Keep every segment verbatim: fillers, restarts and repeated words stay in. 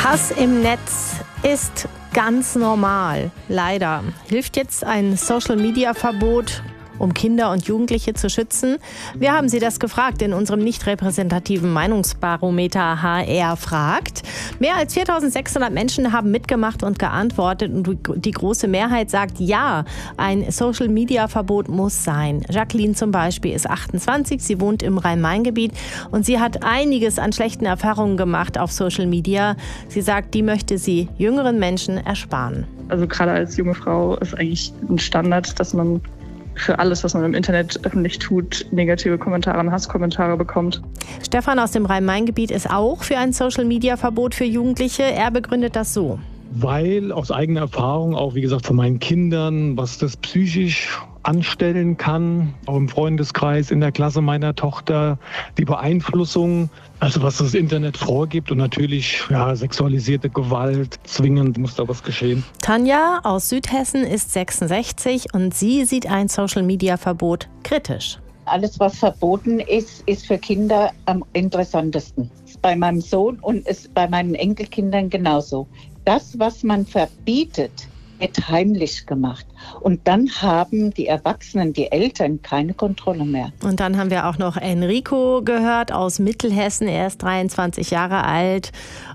Hass im Netz ist ganz normal. Leider. Hilft jetzt ein Social-Media-Verbot, um Kinder und Jugendliche zu schützen? Wir haben Sie das gefragt in unserem nicht repräsentativen Meinungsbarometer H R fragt. Mehr als viertausendsechshundert Menschen haben mitgemacht und geantwortet und die große Mehrheit sagt ja, ein Social-Media-Verbot muss sein. Jacqueline zum Beispiel ist achtundzwanzig, sie wohnt im Rhein-Main-Gebiet und sie hat einiges an schlechten Erfahrungen gemacht auf Social Media. Sie sagt, die möchte sie jüngeren Menschen ersparen. Also gerade als junge Frau ist eigentlich ein Standard, dass man für alles, was man im Internet öffentlich tut, negative Kommentare und Hasskommentare bekommt. Stefan aus dem Rhein-Main-Gebiet ist auch für ein Social-Media-Verbot für Jugendliche. Er begründet das so. Weil aus eigener Erfahrung, auch wie gesagt von meinen Kindern, was das psychisch anstellen kann, auch im Freundeskreis, in der Klasse meiner Tochter, die Beeinflussung, also was das Internet vorgibt und natürlich ja, sexualisierte Gewalt, zwingend muss da was geschehen. Tanja aus Südhessen ist sechsundsechzig und sie sieht ein Social-Media-Verbot kritisch. Alles, was verboten ist, ist für Kinder am interessantesten. Bei meinem Sohn und ist bei meinen Enkelkindern genauso. Das, was man verbietet, wird heimlich gemacht. Und dann haben die Erwachsenen, die Eltern, keine Kontrolle mehr. Und dann haben wir auch noch Enrico gehört aus Mittelhessen. Er ist dreiundzwanzig Jahre alt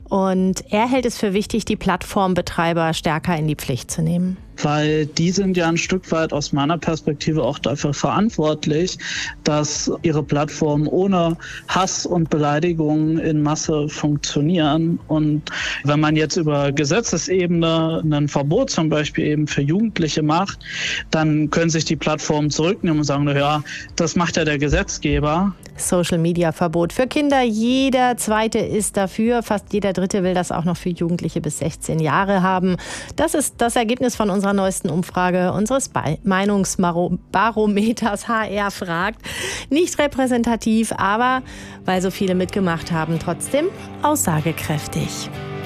und er hält es für wichtig, die Plattformbetreiber stärker in die Pflicht zu nehmen. Weil die sind ja ein Stück weit aus meiner Perspektive auch dafür verantwortlich, dass ihre Plattformen ohne Hass und Beleidigungen in Masse funktionieren. Und wenn man jetzt über Gesetzesebene ein Verbot zum Beispiel eben für Jugendliche macht, dann können sich die Plattformen zurücknehmen und sagen, na ja, das macht ja der Gesetzgeber. Social-Media-Verbot für Kinder. Jeder Zweite ist dafür. Fast jeder Dritte will das auch noch für Jugendliche bis sechzehn Jahre haben. Das ist das Ergebnis von unserer neuesten Umfrage unseres Meinungsbarometers H R fragt. Nicht repräsentativ, aber weil so viele mitgemacht haben, trotzdem aussagekräftig.